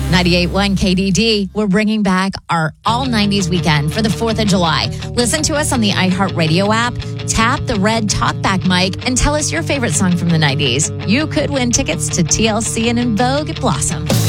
98.1 KDD, we're bringing back our all-90s weekend for the 4th of July. Listen to us on the iHeartRadio app, tap the red talkback mic, and tell us your favorite song from the 90s. You could win tickets to TLC and In Vogue at Blossom.